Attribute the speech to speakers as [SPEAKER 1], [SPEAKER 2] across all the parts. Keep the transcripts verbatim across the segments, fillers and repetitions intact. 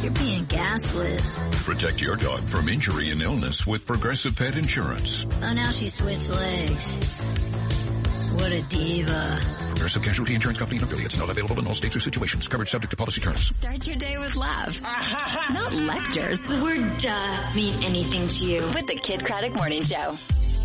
[SPEAKER 1] You're being gaslit.
[SPEAKER 2] Protect your dog from injury and illness with Progressive Pet Insurance.
[SPEAKER 1] Oh, now she switched legs. What a diva.
[SPEAKER 2] Progressive Casualty Insurance Company and affiliates. Not available in all states or situations. Coverage subject to policy terms.
[SPEAKER 3] Start your day with laughs. Not lectures.
[SPEAKER 4] The word duh mean anything to you.
[SPEAKER 3] With the Kid Craddock Morning Show.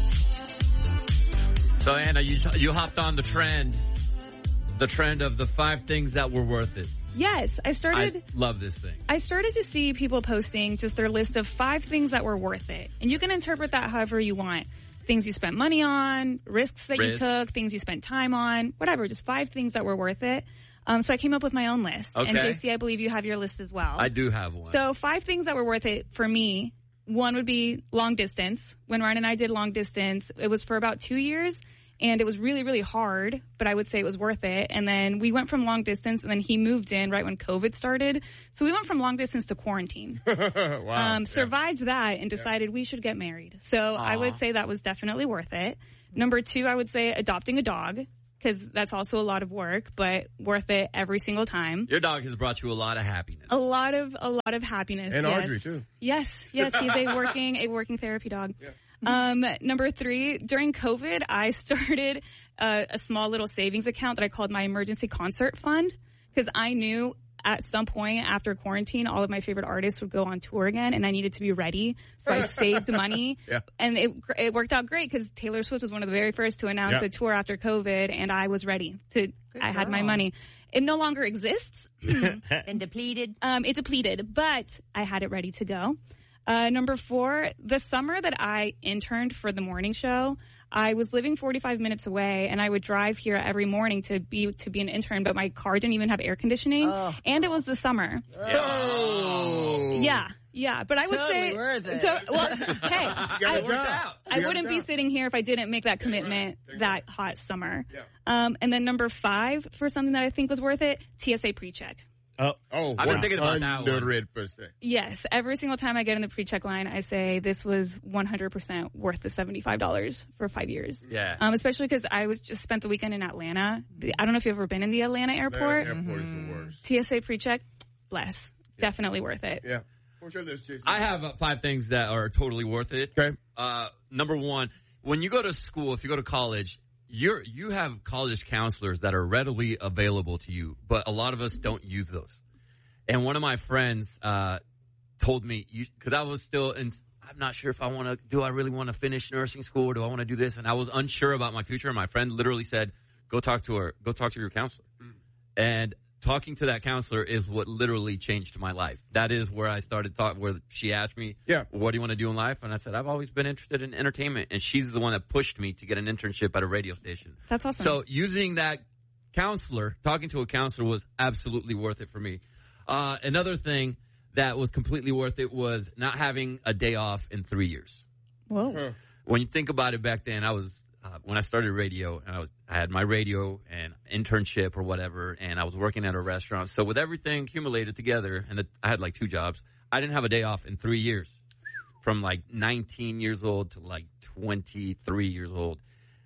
[SPEAKER 5] So, Anna, you you hopped on the trend, the trend of the five things that were worth it.
[SPEAKER 6] Yes, I started.
[SPEAKER 5] I love this thing.
[SPEAKER 6] I started to see people posting just their list of five things that were worth it. And you can interpret that however you want. Things you spent money on, risks that
[SPEAKER 5] Risks.
[SPEAKER 6] you took, things you spent time on, whatever. Just five things that were worth it. Um, so I came up with my own list.
[SPEAKER 5] Okay.
[SPEAKER 6] And J C, I believe you have your list as well.
[SPEAKER 5] I do have one.
[SPEAKER 6] So five things that were worth it for me. One would be long distance. When Ryan and I did long distance, it was for about two years. And it was really, really hard, but I would say it was worth it. And then we went from long distance, and then he moved in right when COVID started. So we went from long distance to quarantine.
[SPEAKER 7] Wow.
[SPEAKER 6] Um, survived that and decided we should get married. So I would say that was definitely worth it. Number two, I would say adopting a dog, because that's also a lot of work, but worth it every single time.
[SPEAKER 5] Your dog has brought you a lot of happiness.
[SPEAKER 6] A lot of, a lot of happiness.
[SPEAKER 7] And
[SPEAKER 6] yes.
[SPEAKER 7] Audrey, too.
[SPEAKER 6] Yes, yes, he's a working, a working therapy dog.
[SPEAKER 7] Yeah.
[SPEAKER 6] Um, number three, during COVID, I started uh, a small little savings account that I called my emergency concert fund, because I knew at some point after quarantine, all of my favorite artists would go on tour again, and I needed to be ready. So I saved money,
[SPEAKER 7] Yeah.
[SPEAKER 6] and it it worked out great because Taylor Swift was one of the very first to announce
[SPEAKER 7] Yeah.
[SPEAKER 6] a tour after COVID, and I was ready to. I had my money. It no longer exists.
[SPEAKER 8] And depleted.
[SPEAKER 6] Um, it depleted, but I had it ready to go. Uh, number four, the summer that I interned for the morning show, I was living forty-five minutes away, and I would drive here every morning to be to be an intern, but my car didn't even have air conditioning,
[SPEAKER 8] Oh.
[SPEAKER 6] and it was the summer.
[SPEAKER 7] Oh.
[SPEAKER 6] Yeah, yeah, but I would
[SPEAKER 8] Totally
[SPEAKER 6] say,
[SPEAKER 8] worth it.
[SPEAKER 6] So, well, hey,
[SPEAKER 7] You got
[SPEAKER 6] I,
[SPEAKER 7] a job.
[SPEAKER 6] I
[SPEAKER 7] You got a
[SPEAKER 6] wouldn't be
[SPEAKER 7] job.
[SPEAKER 6] sitting here if I didn't make that commitment
[SPEAKER 7] Take it
[SPEAKER 6] that hot summer.
[SPEAKER 7] Yeah.
[SPEAKER 6] Um, and then number five, for something that I think was worth it, T S A pre-check.
[SPEAKER 7] Oh,
[SPEAKER 5] I've been thinking about that one.
[SPEAKER 7] one hundred percent.
[SPEAKER 6] Yes, every single time I get in the pre-check line, I say this was one hundred percent worth the seventy-five dollars for five years.
[SPEAKER 5] Yeah.
[SPEAKER 6] Um, especially because I was just spent the weekend in Atlanta. The- I don't know if you've ever been in the Atlanta airport.
[SPEAKER 7] Airport is the worst.
[SPEAKER 6] T S A pre-check, bless. Definitely worth it.
[SPEAKER 7] Yeah. What's your list, Jason?
[SPEAKER 5] I have uh, five things that are totally worth it.
[SPEAKER 7] Okay.
[SPEAKER 5] Uh, number one, when you go to school, if you go to college, you're, you have college counselors that are readily available to you, but a lot of us don't use those. And one of my friends, uh, told me, you, cause I was still in, I'm not sure if I want to, do I really want to finish nursing school or do I want to do this? And I was unsure about my future. And my friend literally said, go talk to her, go talk to your counselor. Mm. And talking to that counselor is what literally changed my life. That is where I started talking, where she asked me,
[SPEAKER 7] Yeah.
[SPEAKER 5] what do you want to do in life? And I said, I've always been interested in entertainment. And she's the one that pushed me to get an internship at a radio station.
[SPEAKER 6] That's awesome.
[SPEAKER 5] So using that counselor, talking to a counselor was absolutely worth it for me. Uh, another thing that was completely worth it was not having a day off in three years.
[SPEAKER 6] Whoa.
[SPEAKER 7] Huh.
[SPEAKER 5] When you think about it back then, I was, uh, when I started radio, and I was, I had my radio and internship or whatever, and I was working at a restaurant. So with everything accumulated together, and the, I had like two jobs, I didn't have a day off in three years. From like nineteen years old to like twenty-three years old.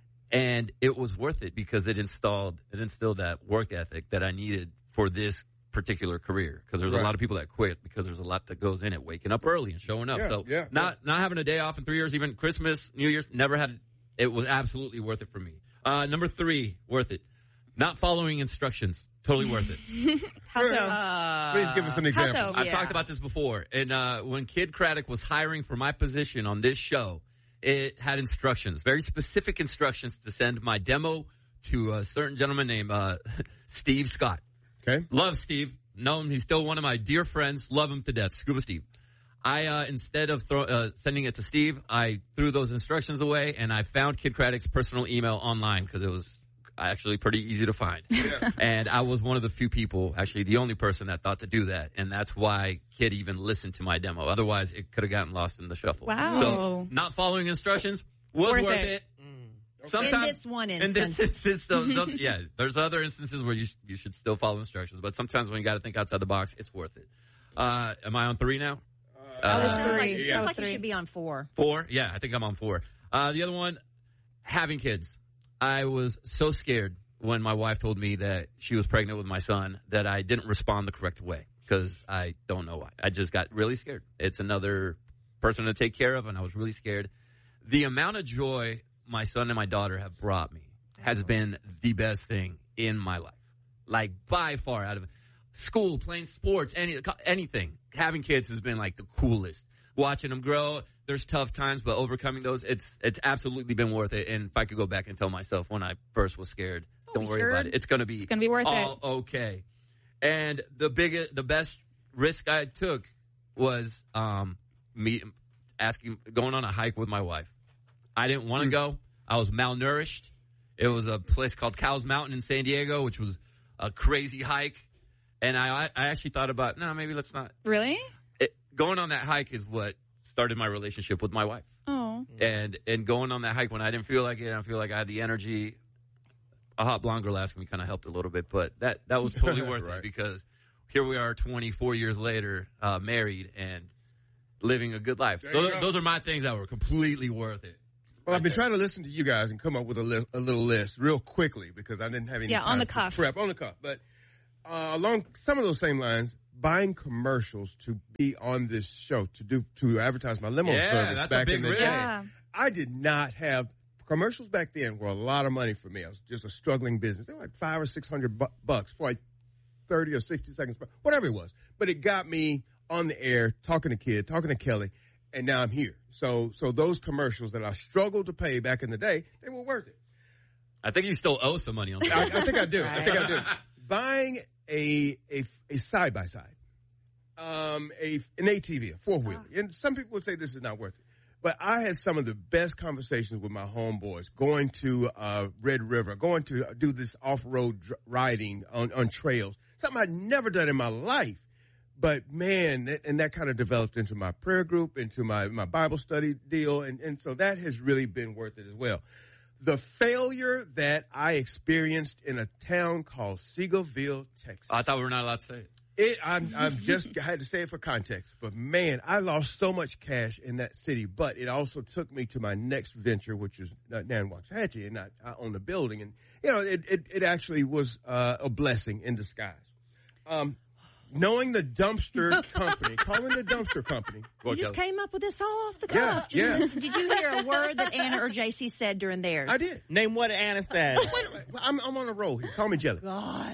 [SPEAKER 5] And it was worth it because it installed, it instilled that work ethic that I needed for this particular career, because there's
[SPEAKER 7] Right.
[SPEAKER 5] a lot of people that quit because there's a lot that goes in it, waking up early and showing up.
[SPEAKER 7] Yeah,
[SPEAKER 5] so
[SPEAKER 7] yeah,
[SPEAKER 5] not not having a day off in three years, even Christmas, New Year's, never had. It was absolutely worth it for me. Uh, number three, worth it. Not following instructions, totally worth it.
[SPEAKER 6] How so?
[SPEAKER 8] Uh,
[SPEAKER 7] Please give us an example.
[SPEAKER 6] so?
[SPEAKER 5] I've
[SPEAKER 8] Yeah.
[SPEAKER 5] talked about this before, and uh, when Kid Craddock was hiring for my position on this show, it had instructions, very specific instructions to send my demo to a certain gentleman named uh, Steve Scott.
[SPEAKER 7] Okay.
[SPEAKER 5] Love Steve. Know him. He's still one of my dear friends. Love him to death. Scuba Steve. I, uh, instead of throw, uh, sending it to Steve, I threw those instructions away, and I found Kid Craddock's personal email online because it was actually pretty easy to find.
[SPEAKER 7] Yeah.
[SPEAKER 5] And I was one of the few people, actually the only person that thought to do that. And that's why Kid even listened to my demo. Otherwise, it could have gotten lost in the shuffle.
[SPEAKER 6] Wow.
[SPEAKER 5] So not following instructions was worth,
[SPEAKER 6] Worth
[SPEAKER 5] it.
[SPEAKER 6] it.
[SPEAKER 5] Sometimes,
[SPEAKER 8] In this one
[SPEAKER 5] in this
[SPEAKER 8] instance.
[SPEAKER 5] instance, don't, don't, yeah, there's other instances where you sh- you should still follow instructions, but sometimes when you got to think outside the box, it's worth it. Uh, am I on three now?
[SPEAKER 8] That was
[SPEAKER 6] Uh,
[SPEAKER 8] three.
[SPEAKER 6] three.
[SPEAKER 8] Sounds
[SPEAKER 6] That was
[SPEAKER 8] like you
[SPEAKER 6] three.
[SPEAKER 8] should be on four.
[SPEAKER 5] Four? Yeah, I think I'm on four. Uh, the other one, having kids. I was so scared when my wife told me that she was pregnant with my son that I didn't respond the correct way. because I don't know why. I just got really scared. It's another person to take care of, and I was really scared. The amount of joy my son and my daughter have brought me has been the best thing in my life. Like, by far, out of school, playing sports, any anything. Having kids has been, like, the coolest. Watching them grow, there's tough times, but overcoming those, it's it's absolutely been worth it. And if I could go back and tell myself when I first was scared, don't, don't worry scared. about it. It's going to be,
[SPEAKER 6] gonna be worth
[SPEAKER 5] all
[SPEAKER 6] it.
[SPEAKER 5] okay. And the biggest, the best risk I took was um, me asking, going on a hike with my wife. I didn't want to mm. go. I was malnourished. It was a place called Cowles Mountain in San Diego, which was a crazy hike. And I, I actually thought about, no, maybe let's not.
[SPEAKER 6] Really?
[SPEAKER 5] It, going on that hike is what started my relationship with my wife.
[SPEAKER 6] Oh.
[SPEAKER 5] And and going on that hike when I didn't feel like it, I feel like I had the energy. A hot blonde girl asking me kind of helped a little bit, but that, that was totally worth right. it because here we are twenty-four years later, uh, married and living a good life. Those, those are my things that were completely worth it.
[SPEAKER 7] Well, I've been trying to listen to you guys and come up with a, li- a little list real quickly because I didn't have any
[SPEAKER 6] yeah,
[SPEAKER 7] time
[SPEAKER 6] on the
[SPEAKER 7] to
[SPEAKER 6] cuff.
[SPEAKER 7] prep. On the cuff. But uh, along some of those same lines, buying commercials to be on this show, to do to advertise my limo
[SPEAKER 5] yeah,
[SPEAKER 7] service
[SPEAKER 5] that's
[SPEAKER 7] back
[SPEAKER 5] a big
[SPEAKER 7] in the
[SPEAKER 5] risk.
[SPEAKER 7] day.
[SPEAKER 6] Yeah.
[SPEAKER 7] I did not have commercials back then were a lot of money for me. I was just a struggling business. They were like five or six hundred bu- bucks for like thirty or sixty seconds, whatever it was. But it got me on the air, talking to Kid, talking to Kelly, and now I'm here. So, so those commercials that I struggled to pay back in the day, they were worth it.
[SPEAKER 5] I think you still owe some money on that.
[SPEAKER 7] I, I think I do. I think I do. Buying a a a side by side, um, a an A T V, a four wheeler, and some people would say this is not worth it. But I had some of the best conversations with my homeboys going to uh, Red River, going to do this off-road dr- riding on, on trails, something I'd never done in my life. But, man, that, and that kind of developed into my prayer group, into my, my Bible study deal, and, and so that has really been worth it as well. The failure that I experienced in a town called Seagoville, Texas.
[SPEAKER 5] I thought we were not allowed to say it.
[SPEAKER 7] It, I'm, I'm just I had to say it for context, but man, I lost so much cash in that city. But it also took me to my next venture, which is Nan-Waxahachie, and I, I own the building, and you know, it it, it actually was uh, a blessing in disguise. Um, knowing the dumpster company, calling the dumpster company.
[SPEAKER 8] You just came up with this all off the cuff.
[SPEAKER 7] Yeah, yeah.
[SPEAKER 8] Did you hear a word that Anna or J C said during theirs?
[SPEAKER 7] I did.
[SPEAKER 9] Name what Anna said.
[SPEAKER 7] Wait, wait, I'm, I'm on a roll here. Call me Jelly.
[SPEAKER 8] God.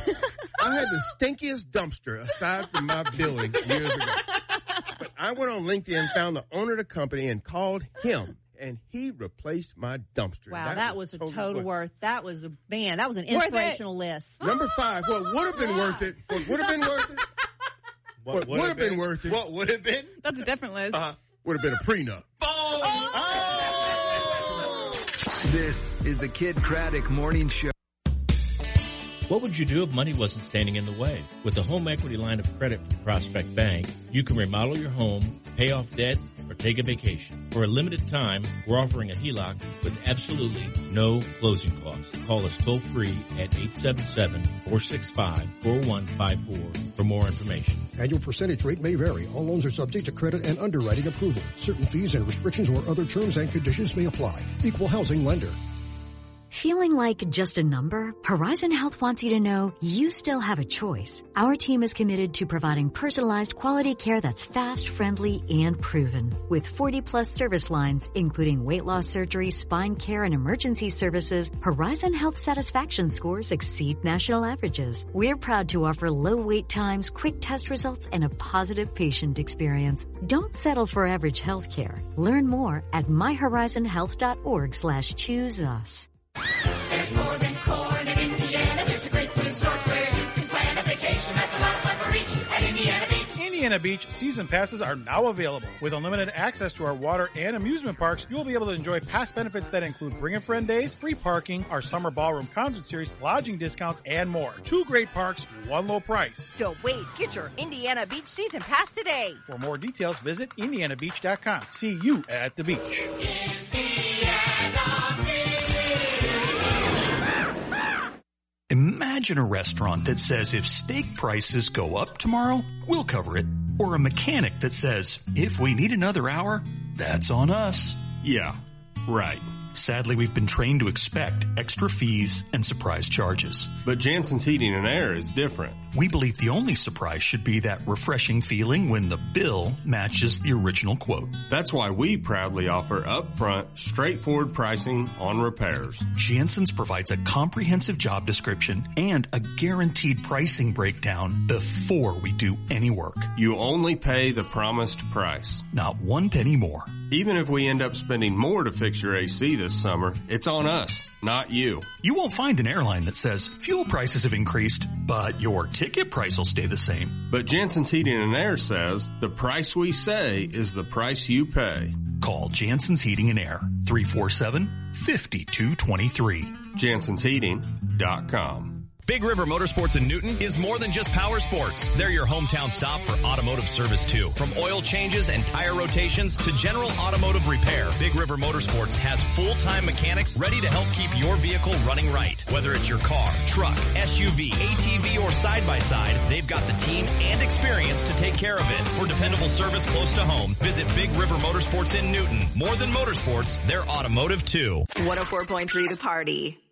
[SPEAKER 7] I had the stinkiest dumpster aside from my building years ago. But I went on LinkedIn, found the owner of the company, and called him. And he replaced my dumpster.
[SPEAKER 8] Wow,
[SPEAKER 7] that,
[SPEAKER 8] that was, was a total worth. worth. That was a, man, that was an
[SPEAKER 6] Worth
[SPEAKER 8] inspirational
[SPEAKER 6] it.
[SPEAKER 8] list.
[SPEAKER 7] Number five, what would have been worth it, what would have been worth it, what would have been, been worth it.
[SPEAKER 9] What would have been?
[SPEAKER 6] That's a different list.
[SPEAKER 7] Uh-huh. Would have been a prenup.
[SPEAKER 5] Oh!
[SPEAKER 10] Oh! This is the Kid Craddock Morning Show.
[SPEAKER 11] What would you do if money wasn't standing in the way? With a home equity line of credit from Prospect Bank, you can remodel your home, pay off debt, or take a vacation. For a limited time, we're offering a H E L O C with absolutely no closing costs. Call us toll free at eight seven seven, four six five, four one five four for more information.
[SPEAKER 12] Annual percentage rate may vary. All loans are subject to credit and underwriting approval. Certain fees and restrictions or other terms and conditions may apply. Equal housing lender.
[SPEAKER 13] Feeling like just a number? Horizon Health wants you to know you still have a choice. Our team is committed to providing personalized quality care that's fast, friendly, and proven. With forty plus service lines, including weight loss surgery, spine care, and emergency services, Horizon Health satisfaction scores exceed national averages. We're proud to offer low wait times, quick test results, and a positive patient experience. Don't settle for average health care. Learn more at my horizon health dot org slash choose us.
[SPEAKER 14] There's more than corn in Indiana. There's a great resort where you can plan a vacation. That's a lot of fun for each at Indiana Beach.
[SPEAKER 15] Indiana Beach season passes are now available. With unlimited access to our water and amusement parks, you will be able to enjoy past benefits that include Bring a Friend Days, free parking, our summer ballroom concert series, lodging discounts, and more. Two great parks, one low price.
[SPEAKER 8] Don't wait. Get your Indiana Beach season pass today.
[SPEAKER 15] For more details, visit indiana beach dot com. See you at the beach.
[SPEAKER 14] Indiana Beach.
[SPEAKER 16] Imagine a restaurant that says if steak prices go up tomorrow, we'll cover it. Or a mechanic that says, if we need another hour, that's on us. Yeah, right. Sadly, we've been trained to expect extra fees and surprise charges.
[SPEAKER 17] But Jansen's Heating and Air is different.
[SPEAKER 16] We believe the only surprise should be that refreshing feeling when the bill matches the original quote.
[SPEAKER 9] That's why we proudly offer upfront, straightforward pricing on repairs.
[SPEAKER 16] Jansen's provides a comprehensive job description and a guaranteed pricing breakdown before we do any work.
[SPEAKER 9] You only pay the promised price.
[SPEAKER 16] Not one penny more.
[SPEAKER 9] Even if we end up spending more to fix your A C this summer, it's on us, not you.
[SPEAKER 16] You won't find an airline that says fuel prices have increased, but your ticket price will stay the same.
[SPEAKER 9] But Jansen's Heating and Air says the price we say is the price you pay.
[SPEAKER 16] Call Jansen's Heating and Air, three four seven, five two two three.
[SPEAKER 9] Jansons Heating dot com.
[SPEAKER 17] Big River Motorsports in Newton is more than just power sports. They're your hometown stop for automotive service too. From oil changes and tire rotations to general automotive repair, Big River Motorsports has full-time mechanics ready to help keep your vehicle running right. Whether it's your car, truck, S U V, A T V, or side-by-side, they've got the team and experience to take care of it. For dependable service close to home, visit Big River Motorsports in Newton. More than motorsports, they're automotive too.
[SPEAKER 3] one oh four point three The Party.